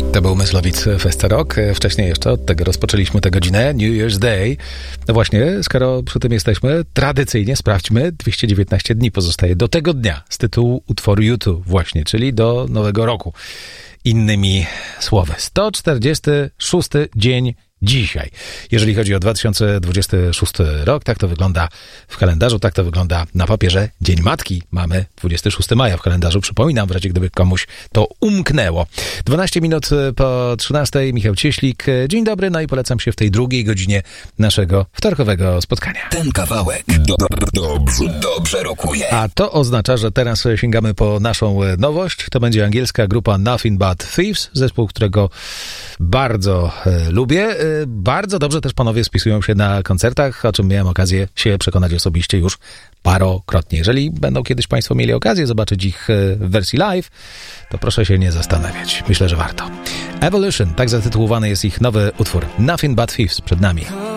To był Myslowic Fest Rock. Wcześniej jeszcze od tego rozpoczęliśmy tę godzinę New Year's Day. No właśnie, skoro przy tym jesteśmy, tradycyjnie sprawdźmy, 219 dni pozostaje do tego dnia z tytułu utworu YouTube właśnie, czyli do Nowego Roku. Innymi słowy, 146 dzień dzisiaj. Jeżeli chodzi o 2026 rok, tak to wygląda w kalendarzu, tak to wygląda na papierze. Dzień Matki mamy 26 maja w kalendarzu. Przypominam, w razie gdyby komuś to umknęło. 12 minut po 13. Michał Cieślik. Dzień dobry, no i polecam się w tej drugiej godzinie naszego wtorkowego spotkania. Ten kawałek dobrze rokuje. A to oznacza, że teraz sięgamy po naszą nowość. To będzie angielska grupa Nothing But Thieves, zespół, którego bardzo lubię. Bardzo dobrze też panowie spisują się na koncertach, o czym miałem okazję się przekonać osobiście już parokrotnie. Jeżeli będą kiedyś państwo mieli okazję zobaczyć ich w wersji live, to proszę się nie zastanawiać. Myślę, że warto. Evolution, tak zatytułowany jest ich nowy utwór. Nothing But Thieves przed nami.